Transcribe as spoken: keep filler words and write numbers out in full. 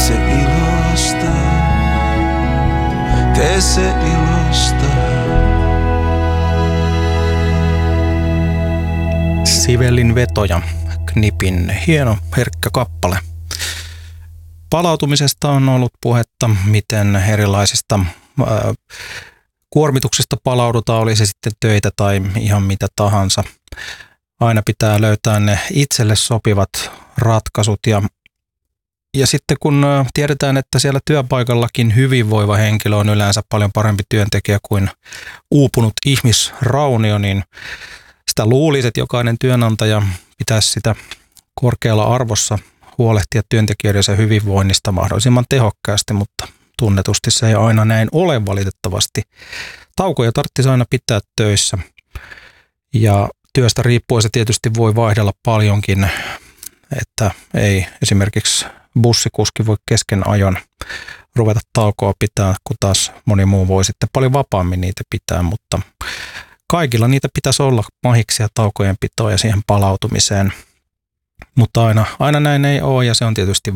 se ilosta, tee se ilosta. Sibelin vetoja, Knipin hieno herkkä kappale. Palautumisesta on ollut puhetta, miten erilaisista ää, kuormituksesta palaudutaan, oli se sitten töitä tai ihan mitä tahansa. Aina pitää löytää ne itselle sopivat ratkaisut ja, ja sitten kun tiedetään, että siellä työpaikallakin hyvinvoiva henkilö on yleensä paljon parempi työntekijä kuin uupunut ihmisraunio, niin sitä luulisi, että jokainen työnantaja pitäisi sitä korkealla arvossa huolehtia työntekijöiden hyvinvoinnista mahdollisimman tehokkaasti, mutta tunnetusti se ei aina näin ole valitettavasti. Taukoja tarvitsisi aina pitää töissä ja työstä riippuen se tietysti voi vaihdella paljonkin, että ei esimerkiksi bussikuski voi kesken ajon ruveta taukoa pitää, kun taas moni muu voi sitten paljon vapaammin niitä pitää, mutta kaikilla niitä pitäisi olla mahiksia taukojen pitoa ja siihen palautumiseen, mutta aina, aina näin ei ole ja se on tietysti